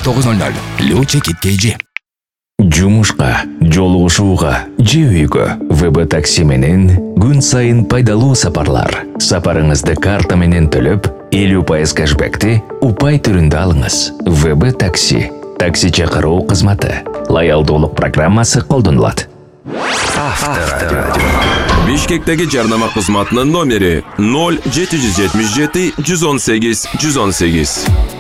19:00 Lucha Kit KG. Жумушка, жолугушууга, же үйгө ВБ такси менен күн сайын пайдалуу сапарлар. Сапарыңызды карта менен төлөп, 50% кэшбэкти упай түрүндө алыңыз. ВБ такси. Такси чакыруу кызматы. Лоялдуулук программасы колдонулат. Авторадио. Бишкектеги жарнама кызматынын номери 0777 118 118.